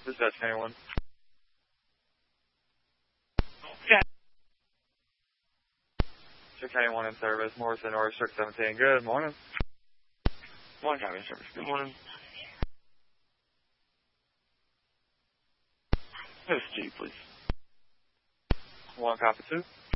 Dispatch County 1. Yeah. District County 1 in service. Morrison, or District 17. Good morning. One County service. Good morning. SG, please. 1 copy 2.